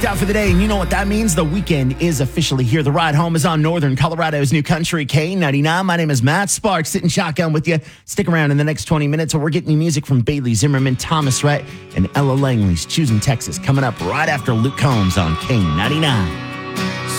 out for the day, and you know what that means. The weekend is officially here. The ride home is on Northern Colorado's new country, K99. My name is Matt Sparks, sitting shotgun with you. Stick around in the next 20 minutes, and we're getting you music from Bailey Zimmerman, Thomas Rhett, and Ella Langley's Choosing Texas coming up right after Luke Combs on K99.